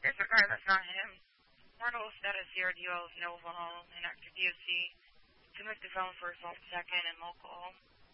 Disregard, that's not him. Mortal status here, DL is Nova, and active DOC. Domestic phone for assault second and local.